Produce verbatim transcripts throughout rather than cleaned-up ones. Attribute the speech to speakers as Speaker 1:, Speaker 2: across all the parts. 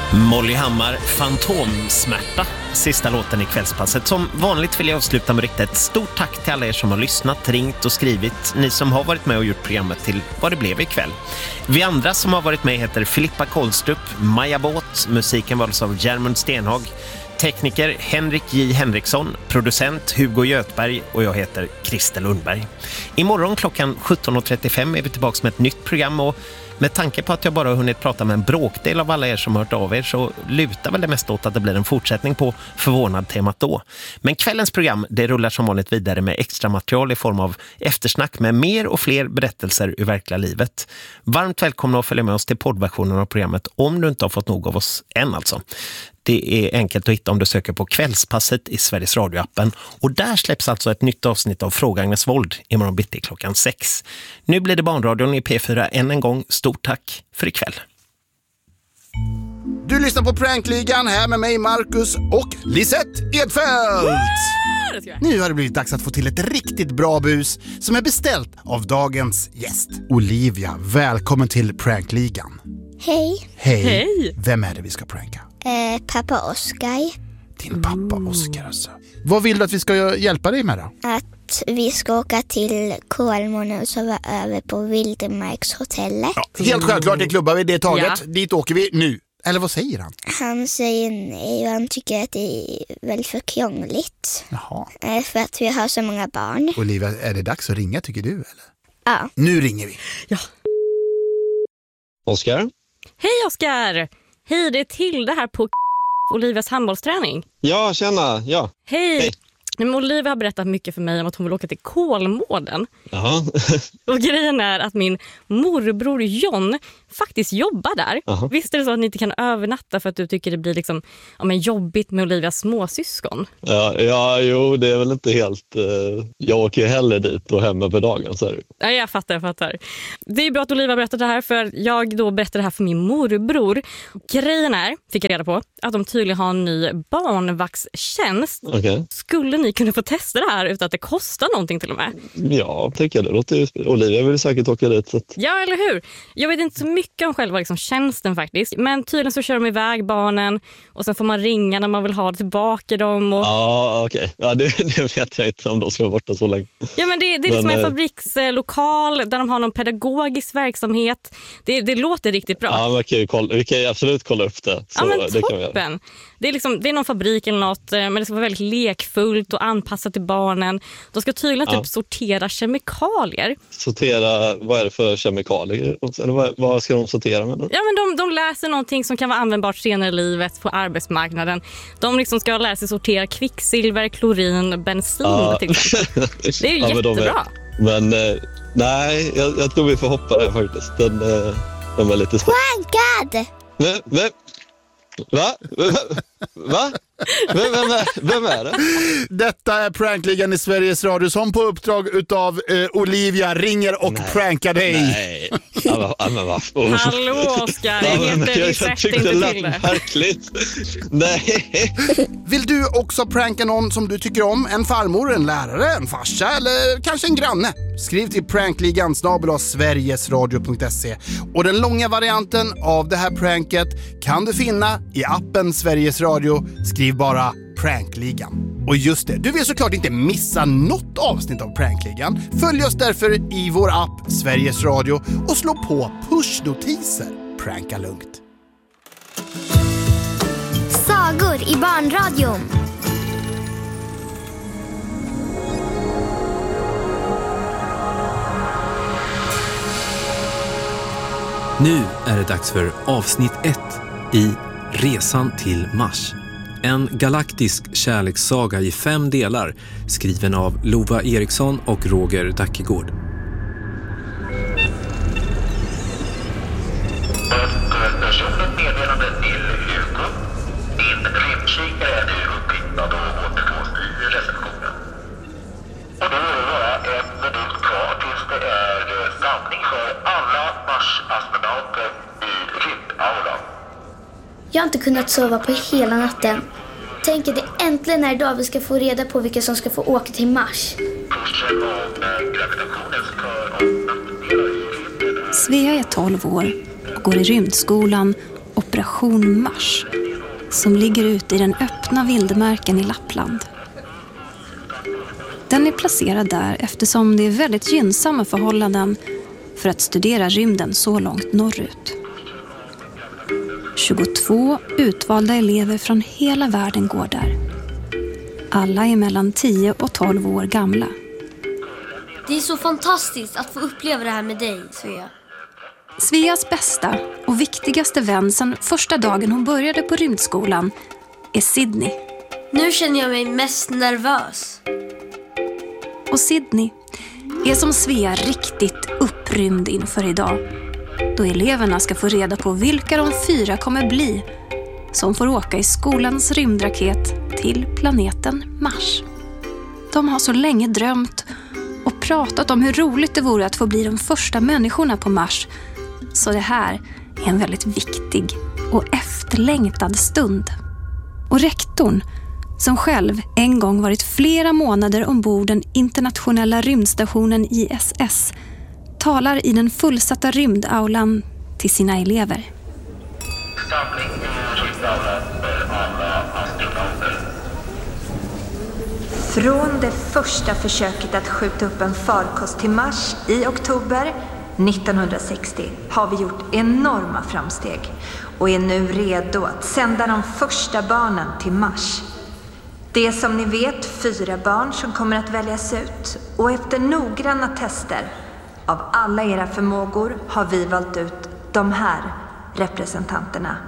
Speaker 1: Molly Hammar, Fantomsmärta, sista låten i kvällspasset. Som vanligt vill jag avsluta med riktigt ett stort tack till alla er som har lyssnat, ringt och skrivit. Ni som har varit med och gjort programmet till vad det blev ikväll. Vi andra som har varit med heter Filippa Kolstrup, Maja Båt, musiken valdes av Germund Stenhag, tekniker Henrik J. Henriksson, producent Hugo Götberg och jag heter Christer Lundberg. Imorgon klockan sjutton och trettiofem är vi tillbaka med ett nytt program, och med tanke på att jag bara har hunnit prata med en bråkdel av alla er som har hört av er så lutar väl det mest åt att det blir en fortsättning på förvånad-temat då. Men kvällens program, det rullar som vanligt vidare med extra material i form av eftersnack med mer och fler berättelser ur verkliga livet. Varmt välkomna att följa med oss till poddversionen av programmet om du inte har fått nog av oss än alltså. Det är enkelt att hitta om du söker på Kvällspasset i Sveriges radioappen. Och där släpps alltså ett nytt avsnitt av Fråga Agnes Wold imorgon bitti klockan sex. Nu blir det Barnradion i P fyra än en gång. Stort tack för ikväll.
Speaker 2: Du lyssnar på Prankligan här med mig, Marcus och Lisette Edfeldt. Nu har det blivit dags att få till ett riktigt bra bus som är beställt av dagens gäst. Olivia, välkommen till Prankligan.
Speaker 3: Hej.
Speaker 2: Hej.
Speaker 4: Hej.
Speaker 2: Vem är det vi ska pranka?
Speaker 3: Eh, pappa Oskar.
Speaker 2: Din pappa Oskar alltså. Vad vill du att vi ska hjälpa dig med då?
Speaker 3: Att vi ska åka till Kolmården och sova över på Vildmarkshotellet.
Speaker 2: Ja, helt självklart, det klubbar vi det taget.
Speaker 4: Ja.
Speaker 2: Dit åker vi nu. Eller vad säger han?
Speaker 3: Han säger nej och han tycker att det är väl för krångligt.
Speaker 2: Jaha.
Speaker 3: Eh, för att vi har så många barn.
Speaker 2: Olivia, är det dags att ringa tycker du eller?
Speaker 3: Ja.
Speaker 2: Nu ringer vi.
Speaker 4: Ja.
Speaker 5: Oskar?
Speaker 4: Hej Oskar! Hej, det är Tilde här på Olivias handbollsträning.
Speaker 5: Ja, tjena. Ja.
Speaker 4: Hej!
Speaker 5: Hej.
Speaker 4: Nej, men Olivia har berättat mycket för mig om att hon vill åka till Kolmården.
Speaker 5: Jaha.
Speaker 4: Och grejen är att min morbror John faktiskt jobbar där.
Speaker 5: Jaha.
Speaker 4: Visst är det så att ni inte kan övernatta för att du tycker det blir liksom, ja, men jobbigt med Olivias småsyskon?
Speaker 5: Ja, ja, jo, det är väl inte helt... Uh, jag åker ju hellre dit och hem över dagen, så är det.
Speaker 4: Ja, jag fattar, jag fattar. Det är bra att Olivia berättar det här, för jag då berättade det här för min morbror. Grejen är, fick jag reda på, att de tydligen har en ny barnvaktstjänst.
Speaker 5: Okej.
Speaker 4: Skulle ni kunna få testa det här utan att det kostar någonting till och med?
Speaker 5: Ja, tycker jag det låter ju... Olivia vill säkert åka dit. Så att...
Speaker 4: Ja, eller hur? Jag vet inte så mycket om själva liksom tjänsten faktiskt. Men tydligen så kör de iväg barnen och sen får man ringa när man vill ha tillbaka dem. Och...
Speaker 5: Ja, okej. Okay. Ja, det, det vet jag inte om de ska vara borta så länge.
Speaker 4: Ja, men det, det är liksom
Speaker 5: men,
Speaker 4: en fabrikslokal där de har någon pedagogisk verksamhet. Det, det låter riktigt bra.
Speaker 5: Ja, men okej, kolla, vi kan ju absolut kolla upp det. Så
Speaker 4: ja, men
Speaker 5: det kan vi göra.
Speaker 4: toppen. Det är, liksom, det är någon fabrik eller något, men det ska vara väldigt lekfullt och anpassat till barnen. De ska tydligen
Speaker 5: ja.
Speaker 4: typ sortera kemikalier.
Speaker 5: Sortera, vad är det för kemikalier? Eller vad, vad ska de sortera med? Då?
Speaker 4: Ja, men de, de läser någonting som kan vara användbart senare i livet på arbetsmarknaden. De liksom ska lära sig sortera kvicksilver, klorin, bensin ja. till exempel. Det är ju ja, jättebra.
Speaker 5: Men, men eh, nej, jag, jag tror vi får hoppa där faktiskt. Den, eh, den var lite svår.
Speaker 3: Prankad!
Speaker 5: Men, men, va? Va? Vem, vem, är, vem är det?
Speaker 2: Detta är Prankligan i Sveriges Radio som på uppdrag utav eh, Olivia ringer och
Speaker 5: nej, prankar dig. Nej. Ja, men, men, vad, oh.
Speaker 4: Hallå Oskar, jag heter
Speaker 5: jag,
Speaker 4: Lisette,
Speaker 5: jag tyckte
Speaker 4: inte
Speaker 5: det lät
Speaker 4: till det.
Speaker 5: märkligt. Nej.
Speaker 2: Vill du också pranka någon som du tycker om? En farmor, en lärare, en farsa eller kanske en granne? Skriv till prankligan snabel-a sverigesradio punkt se. Och den långa varianten av det här pranket kan du finna i appen Sveriges Radio. Skriv bara Prankligan. Och just det, du vill såklart inte missa något avsnitt av Prankligan. Följ oss därför i vår app Sveriges Radio och slå på pushnotiser. Pranka lugnt.
Speaker 3: Sagor i barnradion.
Speaker 6: Nu är det dags för avsnitt ett i Resan till Mars. En galaktisk kärlekssaga i fem delar, skriven av Lova Eriksson och Roger Dackegård.
Speaker 7: Personligt meddelande till Hugo. Din rymdkikare är nu upphittad och återfås i receptionen. Och då är det bara en minut kvar tills det är samling för alla Mars-astronauter i rymdaulan.
Speaker 8: Jag har inte kunnat sova på hela natten. Tänk att det äntligen är idag vi ska få reda på vilka som ska få åka till Mars.
Speaker 7: Kursen om gravitationens för- och nackdelar i rymden.
Speaker 9: Svea är tolv år och går i rymdskolan Operation Mars, som ligger ute i den öppna vildmarken i Lappland. Den är placerad där eftersom det är väldigt gynnsamma förhållanden för att studera rymden så långt norrut. tjugotvå utvalda elever från hela världen går där. Alla är mellan tio och tolv år gamla.
Speaker 10: Det är så fantastiskt att få uppleva det här med dig, Svea.
Speaker 9: Sveas bästa och viktigaste vän sedan första dagen hon började på rymdskolan är Sydney.
Speaker 10: Nu känner jag mig mest nervös.
Speaker 9: Och Sydney är som Svea riktigt upprymd inför idag, då eleverna ska få reda på vilka de fyra kommer bli som får åka i skolans rymdraket till planeten Mars. De har så länge drömt och pratat om hur roligt det vore att få bli de första människorna på Mars, så det här är en väldigt viktig och efterlängtad stund. Och rektorn, som själv en gång varit flera månader ombord den internationella rymdstationen I S S, talar i den fullsatta rymdaulan till sina elever.
Speaker 7: Samling i rymdaulan för alla astronauter.
Speaker 11: Från det första försöket att skjuta upp en farkost till Mars i oktober nittonhundrasextio har vi gjort enorma framsteg och är nu redo att sända de första barnen till Mars. Det är som ni vet fyra barn som kommer att väljas ut, och efter noggranna tester av alla era förmågor har vi valt ut de här representanterna.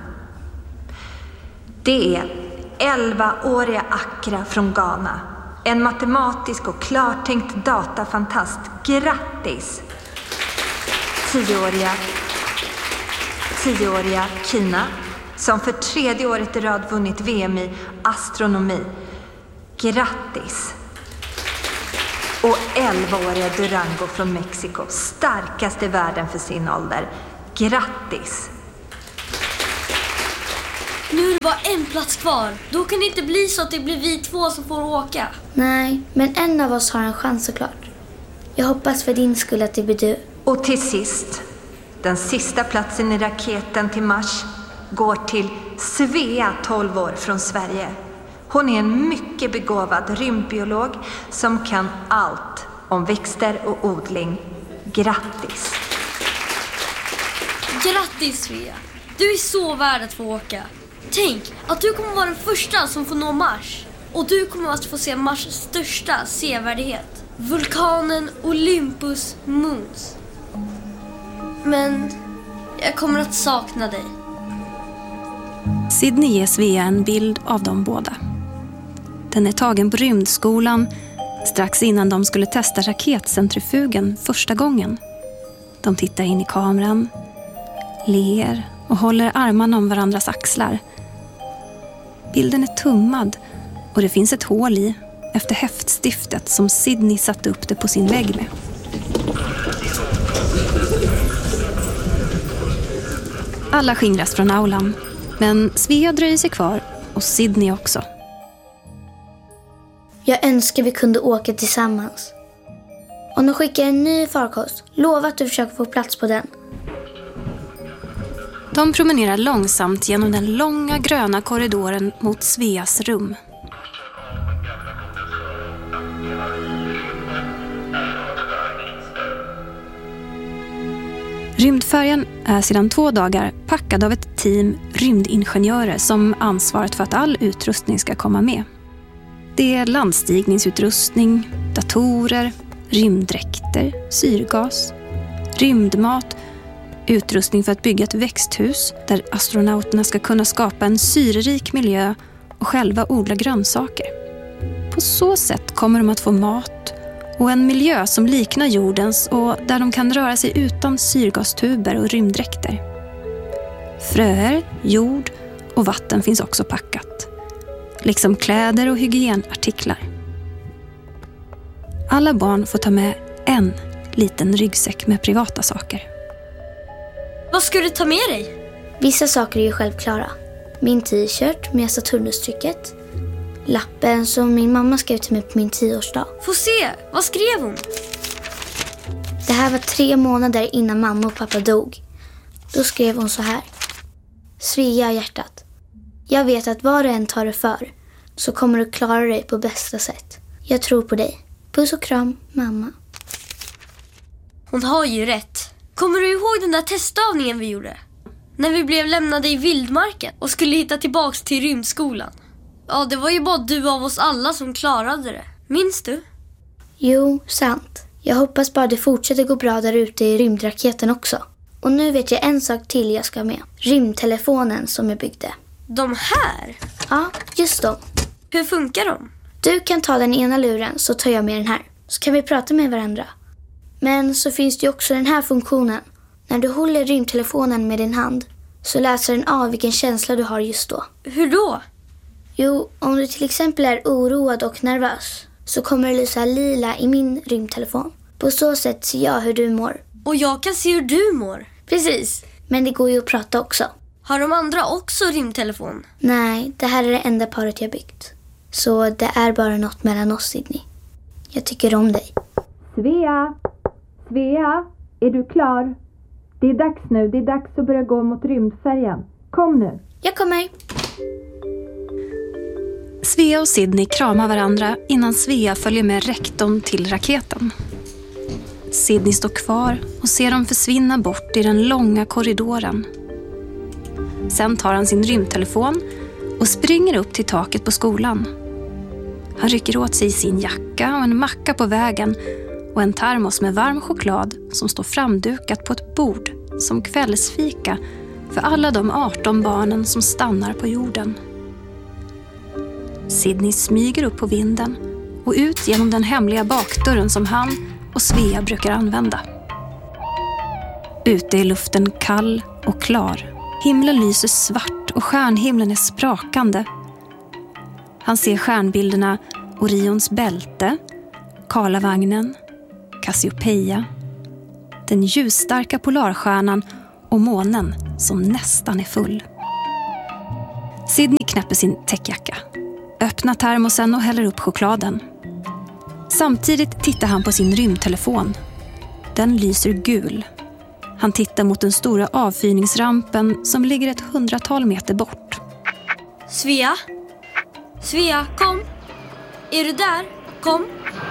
Speaker 11: Det är elvaåriga Akra från Ghana, en matematisk och klartänkt datafantast. Grattis! Tioåriga, tioåriga Kina, som för tredje året i rad vunnit V M i astronomi. Grattis! Och elvaåriga Durango från Mexiko, starkast i världen för sin ålder. Grattis!
Speaker 10: Nu är det bara en plats kvar. Då kan det inte bli så att det blir vi två som får åka.
Speaker 8: Nej, men en av oss har en chans såklart. Jag hoppas för din skull att det blir du.
Speaker 11: Och till sist, den sista platsen i raketen till Mars går till Svea, tolv år, från Sverige. Hon är en mycket begåvad rymdbiolog som kan allt om växter och odling. Grattis!
Speaker 10: Grattis, Svea! Du är så värd att få åka. Tänk att du kommer vara den första som får nå Mars. Och du kommer att få se Mars största sevärdhet. Vulkanen Olympus Mons. Men jag kommer att sakna dig.
Speaker 9: Sydney ger Svea en bild av dem båda. Den är tagen på rymdskolan strax innan de skulle testa raketcentrifugen första gången. De tittar in i kameran, ler och håller armarna om varandras axlar. Bilden är tummad och det finns ett hål i efter häftstiftet som Sydney satte upp det på sin vägg med. Alla skingras från aulan, men Svea dröjer sig kvar och Sydney också.
Speaker 8: Jag önskar vi kunde åka tillsammans. Om de skickar en ny farkost, lova att du försöker få plats på den.
Speaker 9: De promenerar långsamt genom den långa gröna korridoren mot Sveas rum. Rymdfärjan är sedan två dagar packad av ett team rymdingenjörer som ansvarat för att all utrustning ska komma med. Det är landstigningsutrustning, datorer, rymddräkter, syrgas, rymdmat, utrustning för att bygga ett växthus där astronauterna ska kunna skapa en syrerik miljö och själva odla grönsaker. På så sätt kommer de att få mat och en miljö som liknar jordens och där de kan röra sig utan syrgastuber och rymddräkter. Fröer, jord och vatten finns också packat, liksom kläder och hygienartiklar. Alla barn får ta med en liten ryggsäck med privata saker.
Speaker 10: Vad ska du ta med dig?
Speaker 8: Vissa saker är ju självklara. Min t-shirt med Saturnustrycket. Lappen som min mamma skrev till mig på min tioårsdag.
Speaker 10: Få se, vad skrev hon?
Speaker 8: Det här var tre månader innan mamma och pappa dog. Då skrev hon så här. Svea hjärtat. Jag vet att vad du än tar dig för så kommer du klara dig på bästa sätt. Jag tror på dig. Puss och kram, mamma.
Speaker 10: Hon har ju rätt. Kommer du ihåg den där testavningen vi gjorde? När vi blev lämnade i vildmarken och skulle hitta tillbaks till rymdskolan. Ja, det var ju bara du av oss alla som klarade det. Minns du?
Speaker 8: Jo, sant. Jag hoppas bara det fortsätter gå bra där ute i rymdraketen också. Och nu vet jag en sak till jag ska med. Rymdtelefonen som jag byggde.
Speaker 10: De här?
Speaker 8: Ja, just dem.
Speaker 10: Hur funkar de?
Speaker 8: Du kan ta den ena luren så tar jag med den här. Så kan vi prata med varandra. Men så finns det ju också den här funktionen. När du håller rymdtelefonen med din hand så läser den av vilken känsla du har just då.
Speaker 10: Hur då?
Speaker 8: Jo, om du till exempel är oroad och nervös så kommer det lysa lila i min rymdtelefon. På så sätt ser jag hur du mår.
Speaker 10: Och jag kan se hur du mår.
Speaker 8: Precis, men det går ju att prata också.
Speaker 10: Har de andra också rymdtelefon?
Speaker 8: Nej, det här är det enda paret jag byggt. Så det är bara något mellan oss, Sydney. Jag tycker om dig.
Speaker 12: Svea! Svea, är du klar? Det är dags nu, det är dags att börja gå mot rymdfärjan. Kom nu.
Speaker 8: Jag kommer.
Speaker 9: Svea och Sydney kramar varandra innan Svea följer med rektorn till raketen. Sydney står kvar och ser dem försvinna bort i den långa korridoren. Sen tar han sin rymdtelefon och springer upp till taket på skolan. Han rycker åt sig sin jacka och en macka på vägen och en termos med varm choklad som står framdukat på ett bord som kvällsfika för alla de arton barnen som stannar på jorden. Sydney smyger upp på vinden och ut genom den hemliga bakdörren som han och Svea brukar använda. Ute är luften kall och klar. Himlen lyser svart och stjärnhimlen är sprakande. Han ser stjärnbilderna Orions bälte, Karlavagnen, Cassiopeia, den ljusstarka polarstjärnan och månen som nästan är full. Sydney knäpper sin täckjacka, öppnar termosen och häller upp chokladen. Samtidigt tittar han på sin rymdtelefon. Den lyser gul. Han tittar mot den stora avfyrningsrampen som ligger ett hundratal meter bort.
Speaker 10: Svea? Svea, kom! Är du där? Kom!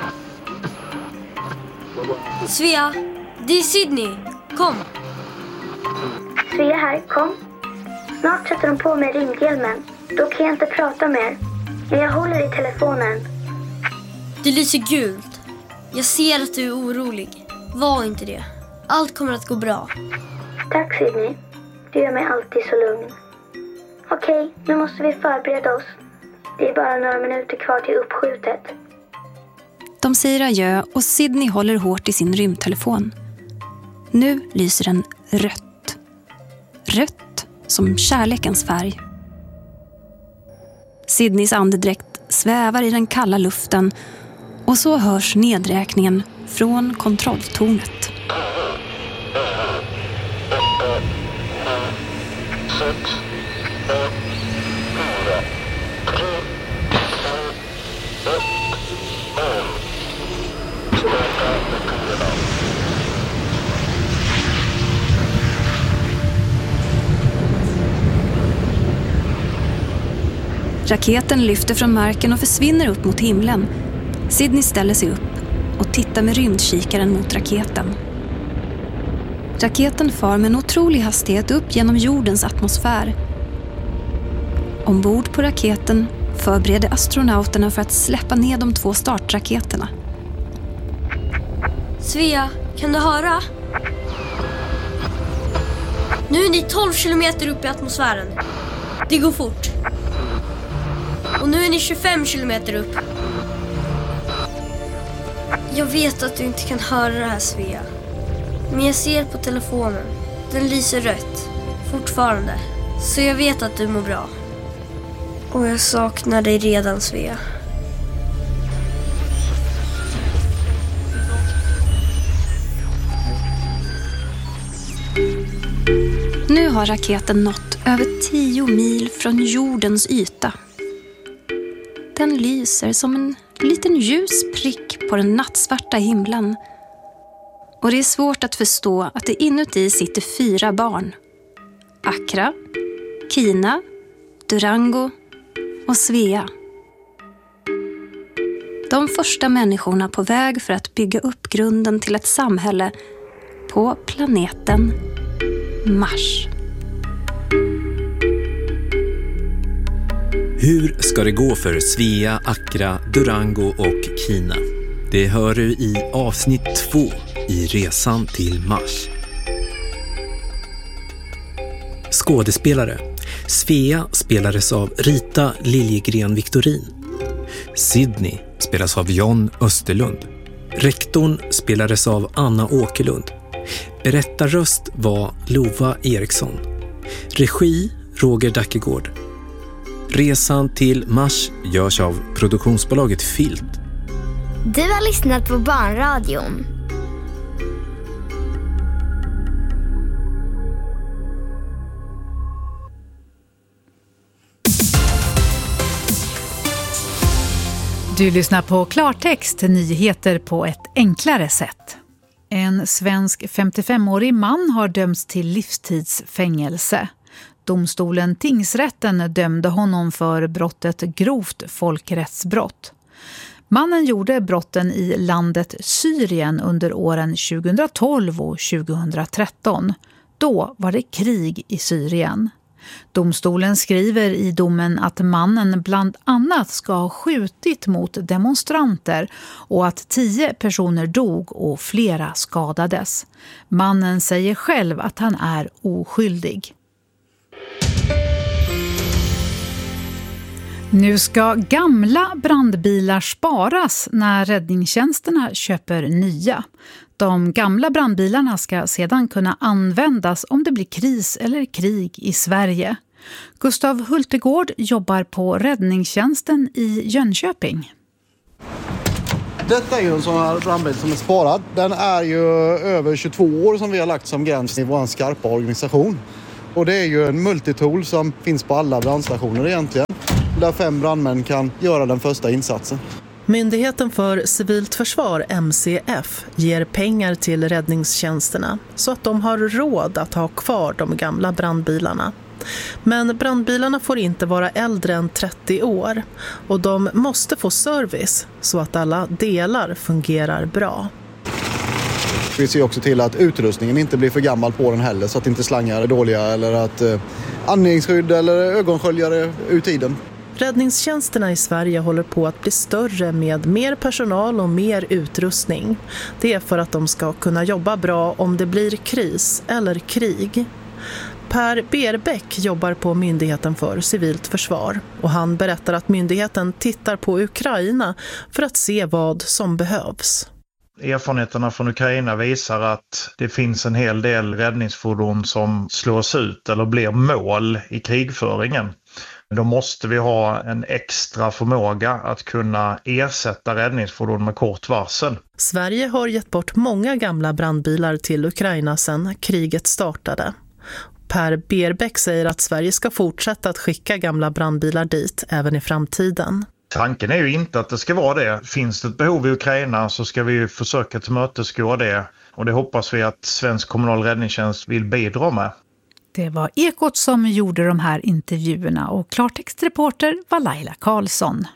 Speaker 10: Svea, det är Sydney. Kom!
Speaker 8: Svea här, kom. Snart sätter de på mig rymdhjälmen. Då kan jag inte prata mer. Men jag håller i telefonen.
Speaker 10: Det lyser gult. Jag ser att du är orolig. Var inte det. Allt kommer att gå bra.
Speaker 8: Tack, Sydney. Du gör mig alltid så lugn. Okej, nu måste vi förbereda oss. Det är bara några minuter kvar till uppskjutet.
Speaker 9: De säger adjö och Sydney håller hårt i sin rymdtelefon. Nu lyser den rött. Rött som kärlekens färg. Sydneys andedräkt svävar i den kalla luften och så hörs nedräkningen från kontrolltornet. Raketen lyfter från marken och försvinner upp mot himlen. Sydney ställer sig upp och tittar med rymdkikaren mot raketen. Raketen far med en otrolig hastighet upp genom jordens atmosfär. Ombord på raketen förbereder astronauterna för att släppa ner de två startraketerna.
Speaker 10: Svea, kan du höra? Nu är ni tolv kilometer upp i atmosfären. Det går fort. Och nu är ni tjugofem kilometer upp. Jag vet att du inte kan höra det här, Svea. Men jag ser på telefonen. Den lyser rött. Fortfarande. Så jag vet att du mår bra. Och jag saknar dig redan, Svea.
Speaker 9: Nu har raketen nått över tio mil från jordens yta. Den lyser som en liten ljus prick på den nattsvarta himlen. Och det är svårt att förstå att det inuti sitter fyra barn. Akra, Kina, Durango och Svea. De första människorna på väg för att bygga upp grunden till ett samhälle på planeten Mars.
Speaker 6: Hur ska det gå för Svea, Accra, Durango och Kina? Det hör du i avsnitt två i Resan till Mars. Skådespelare. Svea spelades av Rita Liljegren Victorin. Sydney spelas av John Österlund. Rektorn spelades av Anna Åkerlund. Berättarröst var Lova Eriksson. Regi Roger Dackegård. Resan till Mars görs av produktionsbolaget Filt.
Speaker 3: Du har lyssnat på Barnradion.
Speaker 13: Du lyssnar på Klartext, nyheter på ett enklare sätt. En svensk femtiofemårig man har dömts till livstidsfängelse. Domstolen Tingsrätten dömde honom för brottet grovt folkrättsbrott. Mannen gjorde brotten i landet Syrien under åren tjugohundratolv och tjugohundratretton. Då var det krig i Syrien. Domstolen skriver i domen att mannen bland annat ska ha skjutit mot demonstranter och att tio personer dog och flera skadades. Mannen säger själv att han är oskyldig. Nu ska gamla brandbilar sparas när räddningstjänsterna köper nya. De gamla brandbilarna ska sedan kunna användas om det blir kris eller krig i Sverige. Gustav Hultegård jobbar på räddningstjänsten i Jönköping.
Speaker 14: Detta är ju en sån här brandbil som är sparad. Den är ju över tjugotvå år som vi har lagt som gräns i vår skarpa organisation. Och det är ju en multitool som finns på alla brandstationer egentligen. Där fem brandmän kan göra den första insatsen.
Speaker 15: Myndigheten för civilt försvar, M C F, ger pengar till räddningstjänsterna så att de har råd att ha kvar de gamla brandbilarna. Men brandbilarna får inte vara äldre än trettio år och de måste få service så att alla delar fungerar bra.
Speaker 14: Vi ser också till att utrustningen inte blir för gammal på den heller så att inte slangar är dåliga eller att eh, andningsskydd eller ögonsköljare ur tiden.
Speaker 15: Räddningstjänsterna i Sverige håller på att bli större med mer personal och mer utrustning. Det är för att de ska kunna jobba bra om det blir kris eller krig. Per Berbäck jobbar på Myndigheten för civilt försvar och han berättar att myndigheten tittar på Ukraina för att se vad som behövs.
Speaker 16: Erfarenheterna från Ukraina visar att det finns en hel del räddningsfordon som slås ut eller blir mål i krigföringen. Då måste vi ha en extra förmåga att kunna ersätta räddningsfordon med kort varsel.
Speaker 15: Sverige har gett bort många gamla brandbilar till Ukraina sedan kriget startade. Per Berbäck säger att Sverige ska fortsätta att skicka gamla brandbilar dit även i framtiden.
Speaker 16: Tanken är ju inte att det ska vara det. Finns det ett behov i Ukraina så ska vi ju försöka tillmötesgå det. Och det hoppas vi att svensk kommunal räddningstjänst vill bidra med.
Speaker 13: Det var Ekot som gjorde de här intervjuerna och klartextreporter var Laila Karlsson.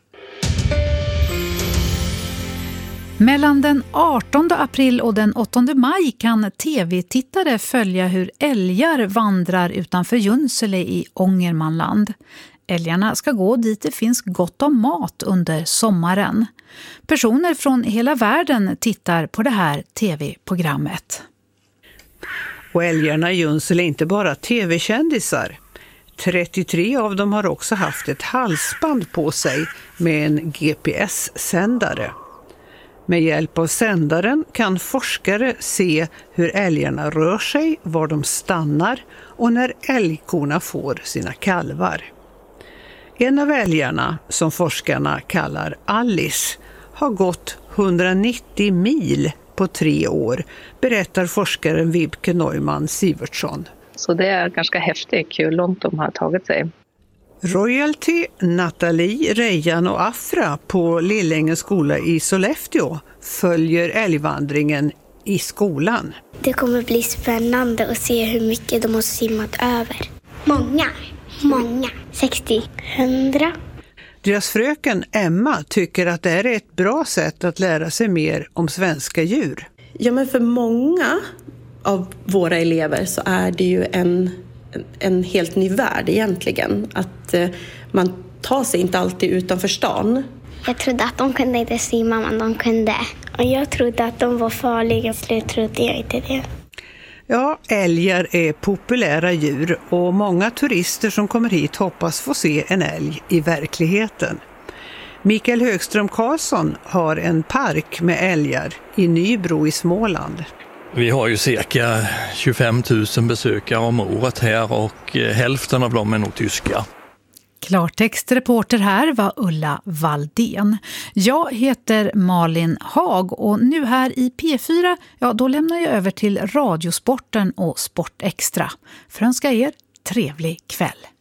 Speaker 13: Mellan den artonde april och den åttonde maj kan tv-tittare följa hur älgar vandrar utanför Junsele i Ångermanland. Älgarna ska gå dit det finns gott om mat under sommaren. Personer från hela världen tittar på det här tv-programmet.
Speaker 17: Och älgarna i Junsele är inte bara tv-kändisar. trettiotre av dem har också haft ett halsband på sig med en G P S-sändare. Med hjälp av sändaren kan forskare se hur älgarna rör sig, var de stannar och när älgkorna får sina kalvar. En av älgarna, som forskarna kallar Alice, har gått hundranittio mil på tre år, berättar forskaren Vibke Neumann Sivertsson.
Speaker 18: Så det är ganska häftigt hur långt de har tagit sig.
Speaker 17: Royalty, Nathalie, Rejan och Afra på Lillängens skola i Sollefteå följer älgvandringen i skolan.
Speaker 3: Det kommer bli spännande att se hur mycket de har simmat över. Många. Många. sextio. hundra.
Speaker 17: Deras fröken Emma tycker att det är ett bra sätt att lära sig mer om svenska djur.
Speaker 19: Ja, men för många av våra elever så är det ju en, en helt ny värld egentligen. Att eh, man tar sig inte alltid utanför stan.
Speaker 3: Jag trodde att de kunde inte simma, men de kunde. Och jag trodde att de var farliga, så det trodde jag inte det.
Speaker 17: Ja, älgar är populära djur och många turister som kommer hit hoppas få se en älg i verkligheten. Mikael Högström Karlsson har en park med älgar i Nybro i Småland.
Speaker 20: Vi har ju cirka tjugofem tusen besökare om året här och hälften av dem är nog tyska.
Speaker 13: Klartextreporter här var Ulla Valdén. Jag heter Malin Hag och nu här i P fyra, ja då lämnar jag över till Radiosporten och Sportextra. För önska er trevlig kväll.